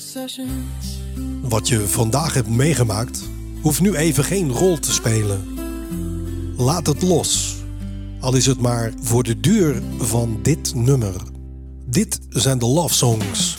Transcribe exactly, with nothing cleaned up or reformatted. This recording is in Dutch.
Wat je vandaag hebt meegemaakt, hoeft nu even geen rol te spelen. Laat het los, al is het maar voor de duur van dit nummer. Dit zijn de Love Songs